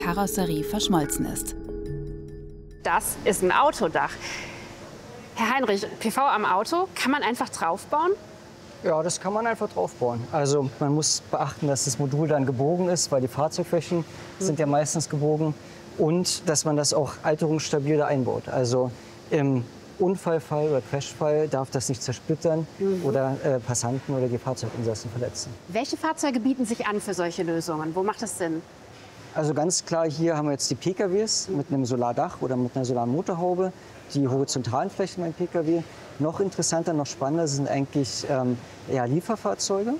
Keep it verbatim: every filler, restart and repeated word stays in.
Karosserie verschmolzen ist. Das ist ein Autodach. Herr Heinrich, P V am Auto, kann man einfach draufbauen? Ja, das kann man einfach draufbauen. Also man muss beachten, dass das Modul dann gebogen ist, weil die Fahrzeugflächen mhm. sind ja meistens gebogen. Und dass man das auch alterungsstabil da einbaut. Also im Unfallfall oder Crashfall darf das nicht zersplittern mhm. oder äh, Passanten oder die Fahrzeuginsassen verletzen. Welche Fahrzeuge bieten sich an für solche Lösungen? Wo macht das Sinn? Also ganz klar, hier haben wir jetzt die P K Ws mit einem Solardach oder mit einer Solarmotorhaube, die horizontalen Flächen beim P K W. Noch interessanter, noch spannender sind eigentlich ähm, ja, Lieferfahrzeuge.